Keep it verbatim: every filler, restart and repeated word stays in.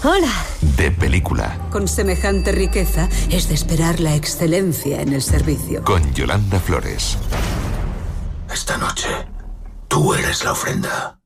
Hola. De película. Con semejante riqueza es de esperar la excelencia en el servicio. Con Yolanda Flores. Esta noche, tú eres la ofrenda.